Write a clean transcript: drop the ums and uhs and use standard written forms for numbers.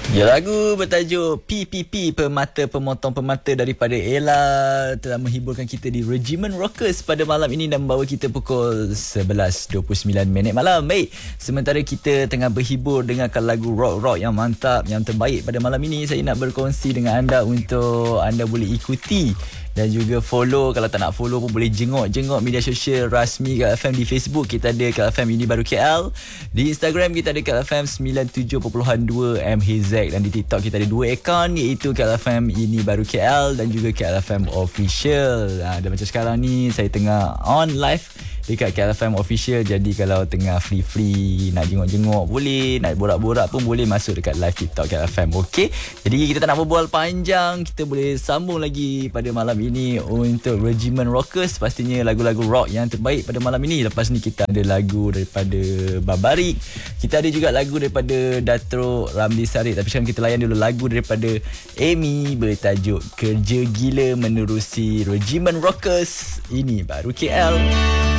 Ya, lagu bertajuk PPP, Permata Pemotong Permata daripada Ella telah menghiburkan kita di Regimen Rockers pada malam ini dan membawa kita pukul 11.29 malam. Baik, sementara kita tengah berhibur dengarkan lagu rock-rock yang mantap, yang terbaik pada malam ini, saya nak berkongsi dengan anda untuk anda boleh ikuti dan juga follow. Kalau tak nak follow pun boleh jenguk media sosial rasmi Kak FM. Di Facebook kita ada Kak FM Ini Baru KL, di Instagram kita ada Kak FM 97.2 MHZ, dan di TikTok kita ada 2 akaun, iaitu Kak FM Ini Baru KL dan juga Kak FM Official. Dan macam sekarang ni saya tengah on live dekat KLFM Official. Jadi kalau tengah free-free nak jenguk-jenguk boleh, nak borak-borak pun boleh masuk dekat live TikTok KLFM. Okey, jadi kita tak nak berbual panjang, kita boleh sambung lagi pada malam ini untuk Regimen Rockers. Pastinya lagu-lagu rock yang terbaik pada malam ini. Lepas ni kita ada lagu daripada Babarik, kita ada juga lagu daripada Dato' Ramli Sarip. Tapi sekarang kita layan dulu lagu daripada Amy bertajuk Kerja Gila menerusi Regimen Rockers Ini Baru KL.